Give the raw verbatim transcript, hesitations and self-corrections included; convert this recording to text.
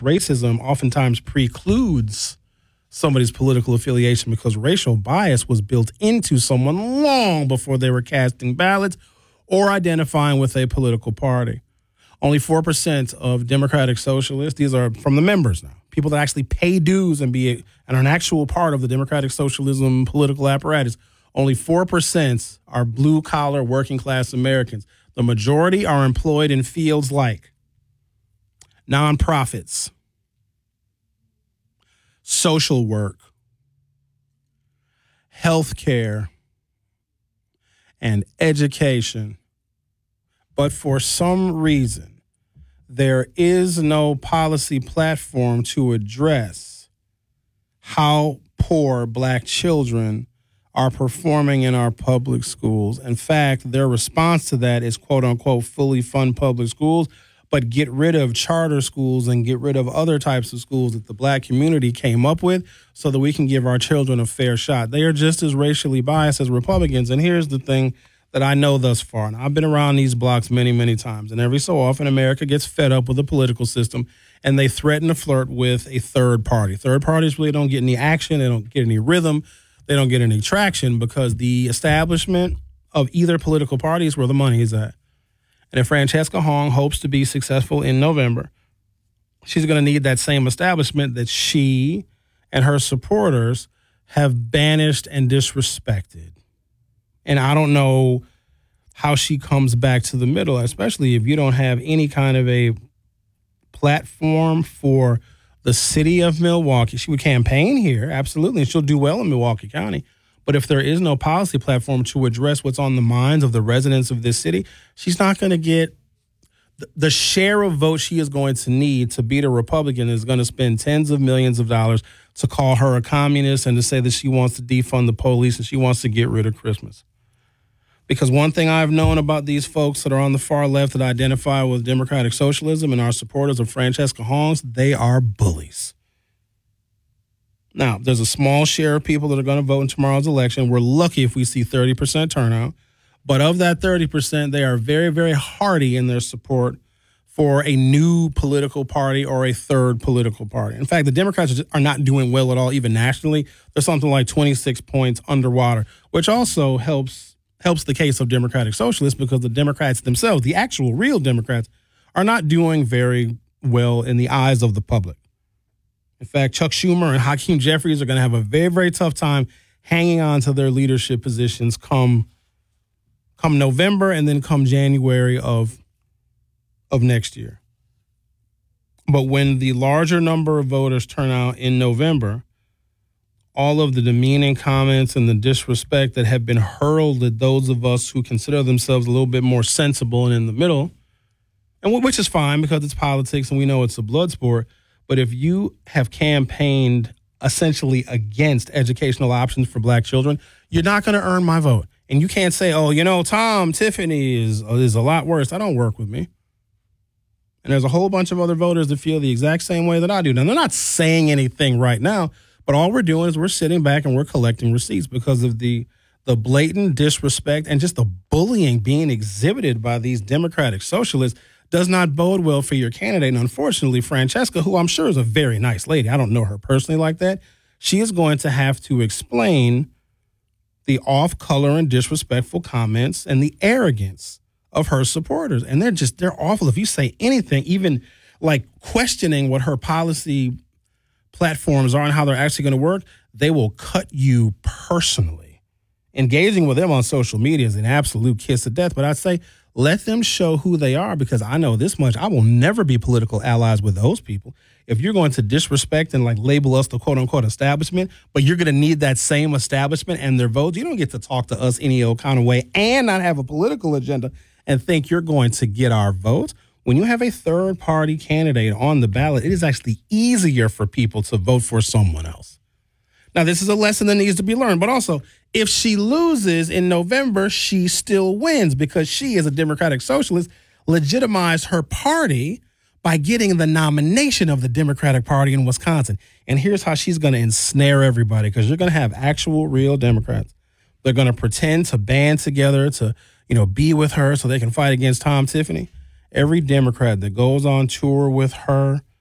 racism oftentimes precludes somebody's political affiliation because racial bias was built into someone long before they were casting ballots or identifying with a political party. Only four percent of Democratic Socialists, these are from the members now, people that actually pay dues and be a, and are an actual part of the Democratic Socialism political apparatus, only four percent are blue-collar, working-class Americans. The majority are employed in fields like nonprofits, social work, healthcare, and education. But for some reason, there is no policy platform to address how poor black children are performing in our public schools. In fact, their response to that is, quote unquote, fully fund public schools, but get rid of charter schools and get rid of other types of schools that the black community came up with so that we can give our children a fair shot. They are just as racially biased as Republicans. And here's the thing that I know thus far, and I've been around these blocks many, many times, and every so often America gets fed up with the political system, and they threaten to flirt with a third party. Third parties really don't get any action, they don't get any rhythm, they don't get any traction because the establishment of either political party is where the money is at. And if Francesca Hong hopes to be successful in November, she's going to need that same establishment that she and her supporters have banished and disrespected. And I don't know how she comes back to the middle, especially if you don't have any kind of a platform for the city of Milwaukee. She would campaign here, absolutely, and she'll do well in Milwaukee County. But if there is no policy platform to address what's on the minds of the residents of this city, she's not going to get the share of votes she is going to need to beat a Republican is going to spend tens of millions of dollars to call her a communist and to say that she wants to defund the police and she wants to get rid of Christmas. Because one thing I've known about these folks that are on the far left that identify with democratic socialism and are supporters of Francesca Hong's, they are bullies. Now, there's a small share of people that are going to vote in tomorrow's election. We're lucky if we see thirty percent turnout. But of that thirty percent, they are very, very hearty in their support for a new political party or a third political party. In fact, the Democrats are not doing well at all, even nationally. They're something like twenty-six points underwater, which also helps helps the case of democratic socialists because the Democrats themselves, the actual real Democrats, are not doing very well in the eyes of the public. In fact, Chuck Schumer and Hakeem Jeffries are going to have a very, very tough time hanging on to their leadership positions come come November and then come January of, of next year. But when the larger number of voters turn out in November, all of the demeaning comments and the disrespect that have been hurled at those of us who consider themselves a little bit more sensible and in the middle, and which is fine because it's politics and we know it's a blood sport. But if you have campaigned essentially against educational options for black children, you're not going to earn my vote. And you can't say, oh, you know, Tom Tiffany is, is a lot worse. That don't work with me. And there's a whole bunch of other voters that feel the exact same way that I do. Now, they're not saying anything right now, but all we're doing is we're sitting back and we're collecting receipts because of the the blatant disrespect and just the bullying being exhibited by these democratic socialists does not bode well for your candidate. And unfortunately, Francesca, who I'm sure is a very nice lady, I don't know her personally like that, she is going to have to explain the off-color and disrespectful comments and the arrogance of her supporters. And they're just, they're awful. If you say anything, even like questioning what her policy platforms are and how they're actually going to work, they will cut you personally. Engaging with them on social media is an absolute kiss of death. But I'd say let them show who they are, because I know this much. I will never be political allies with those people. If you're going to disrespect and like label us the quote unquote establishment, but you're going to need that same establishment and their votes, you don't get to talk to us any old kind of way and not have a political agenda and think you're going to get our votes. When you have a third party candidate on the ballot, it is actually easier for people to vote for someone else. Now, this is a lesson that needs to be learned, but also if she loses in November, she still wins because she, as a democratic socialist, legitimized her party by getting the nomination of the Democratic Party in Wisconsin. And here's how she's going to ensnare everybody, because you're going to have actual real Democrats. They're going to pretend to band together to, you know, be with her so they can fight against Tom Tiffany. Every Democrat that goes on tour with her